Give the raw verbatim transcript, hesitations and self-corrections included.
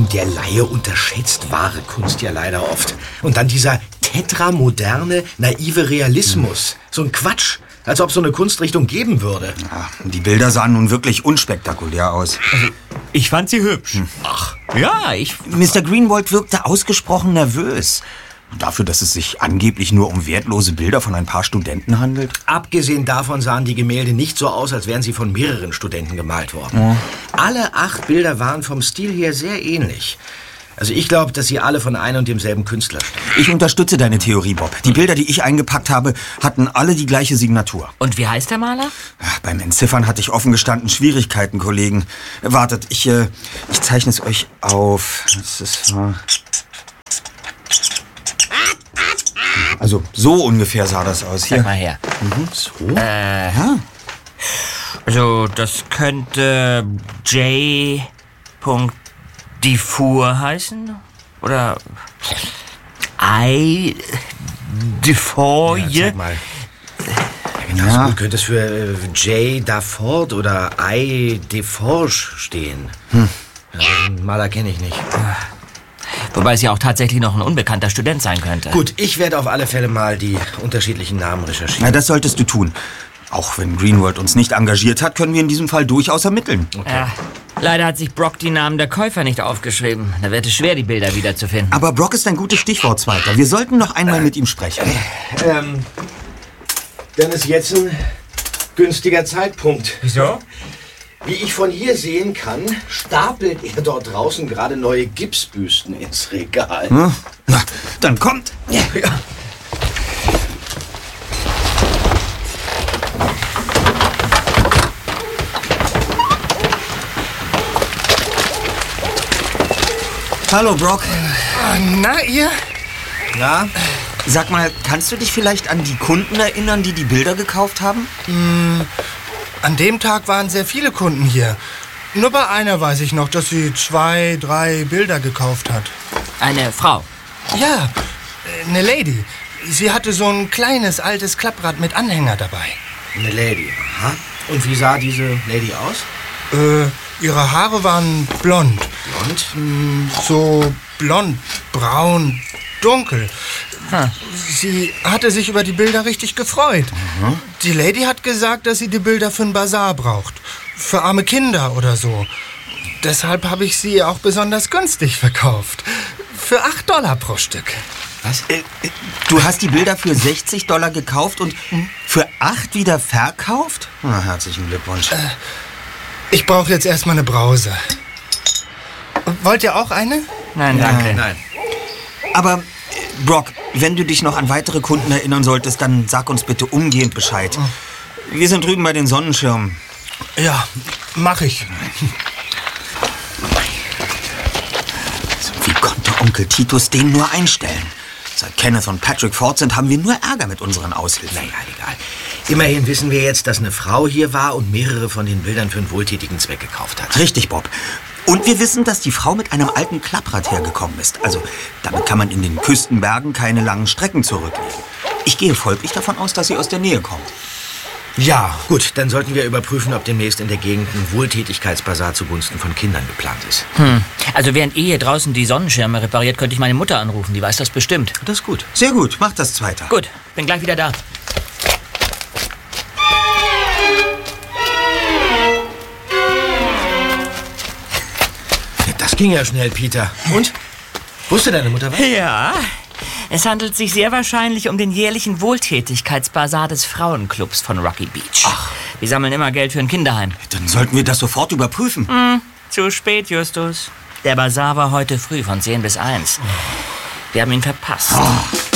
Der Laie unterschätzt wahre Kunst ja leider oft. Und dann dieser tetramoderne, naive Realismus. So ein Quatsch. Als ob es so eine Kunstrichtung geben würde. Ja, die Bilder sahen nun wirklich unspektakulär aus. Also, ich fand sie hübsch. Hm. Ach. Ja, ich... Mister Greenwald wirkte ausgesprochen nervös. Dafür, dass es sich angeblich nur um wertlose Bilder von ein paar Studenten handelt? Abgesehen davon sahen die Gemälde nicht so aus, als wären sie von mehreren Studenten gemalt worden. Ja. Alle acht Bilder waren vom Stil her sehr ähnlich. Also ich glaube, dass sie alle von einem und demselben Künstler stammen. Ich unterstütze deine Theorie, Bob. Die Bilder, die ich eingepackt habe, hatten alle die gleiche Signatur. Und wie heißt der Maler? Ach, beim Entziffern hatte ich offen gestanden Schwierigkeiten, Kollegen. Wartet, ich, äh, ich zeichne es euch auf. Das ist... Äh Also, so ungefähr sah das aus. Hier. Sag mal her. Mhm. So? Äh, ja. Also, das könnte J. Dufour heißen? Oder I. Dufour? Ja, zeig mal. Ja, ja. Gut, könnte es für äh, J. Dafort oder I. Deforge stehen. Hm. Ja, den Maler kenne ich nicht. Wobei es ja auch tatsächlich noch ein unbekannter Student sein könnte. Gut, ich werde auf alle Fälle mal die unterschiedlichen Namen recherchieren. Na, das solltest du tun. Auch wenn Greenwald uns nicht engagiert hat, können wir in diesem Fall durchaus ermitteln. Okay. Ja, leider hat sich Brock die Namen der Käufer nicht aufgeschrieben. Da wird es schwer, die Bilder wiederzufinden. Aber Brock ist ein gutes Stichwort, Zweiter. Wir sollten noch einmal mit ihm sprechen. Ähm, dann ist jetzt ein günstiger Zeitpunkt. Wieso? Wie ich von hier sehen kann, stapelt er dort draußen gerade neue Gipsbüsten ins Regal. Hm? Na, dann kommt. Ja. Hallo, Brock. Na, ihr? Ja? Sag mal, kannst du dich vielleicht an die Kunden erinnern, die die Bilder gekauft haben? Mm, an dem Tag waren sehr viele Kunden hier. Nur bei einer weiß ich noch, dass sie zwei, drei Bilder gekauft hat. Eine Frau? Ja, eine Lady. Sie hatte so ein kleines, altes Klapprad mit Anhänger dabei. Eine Lady, aha. Und wie sah diese Lady aus? Äh, ihre Haare waren blond. Blond? Mm, so blond, braun, dunkel. Hm. Sie hatte sich über die Bilder richtig gefreut. Mhm. Die Lady hat gesagt, dass sie die Bilder für einen Bazar braucht. Für arme Kinder oder so. Deshalb habe ich sie auch besonders günstig verkauft. Für acht Dollar pro Stück. Was? Äh, du hast die Bilder für sechzig Dollar gekauft und für acht wieder verkauft? Na, herzlichen Glückwunsch. Äh, ich brauche jetzt erstmal eine Brause. Wollt ihr auch eine? Nein, danke. Nein. Aber, Brock, wenn du dich noch an weitere Kunden erinnern solltest, dann sag uns bitte umgehend Bescheid. Wir sind drüben bei den Sonnenschirmen. Ja, mach ich. Also, wie konnte Onkel Titus den nur einstellen? Seit Kenneth und Patrick fort sind, haben wir nur Ärger mit unseren Aushilfen. Naja, egal. Immerhin wissen wir jetzt, dass eine Frau hier war und mehrere von den Bildern für einen wohltätigen Zweck gekauft hat. Richtig, Bob. Und wir wissen, dass die Frau mit einem alten Klapprad hergekommen ist. Also, damit kann man in den Küstenbergen keine langen Strecken zurücklegen. Ich gehe folglich davon aus, dass sie aus der Nähe kommt. Ja, gut, dann sollten wir überprüfen, ob demnächst in der Gegend ein Wohltätigkeitsbasar zugunsten von Kindern geplant ist. Hm. Also während ihr hier draußen die Sonnenschirme repariert, könnte ich meine Mutter anrufen. Die weiß das bestimmt. Das ist gut. Sehr gut, mach das, Zweiter. Gut, bin gleich wieder da. Das ging ja schnell, Peter. Und? Wusste deine Mutter was? Ja, es handelt sich sehr wahrscheinlich um den jährlichen Wohltätigkeitsbasar des Frauenclubs von Rocky Beach. Ach. Wir sammeln immer Geld für ein Kinderheim. Dann sollten wir das sofort überprüfen. Hm, zu spät, Justus. Der Basar war heute früh von zehn bis eins. Wir haben ihn verpasst. Oh.